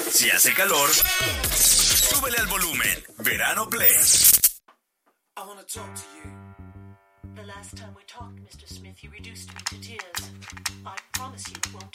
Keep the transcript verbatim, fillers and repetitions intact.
Si hace calor, súbele al volumen. Verano Play. I wanna talk to you. The last time we talked, Mister Smith, you reduced me to tears. I promise you it won't